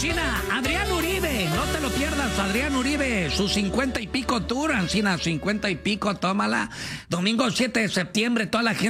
Ancina, Adrián Uribe, no te lo pierdas, Adrián Uribe, sus 50 y pico tour, Ancina, 50 y pico, tómala. Domingo 7 de septiembre, toda la gente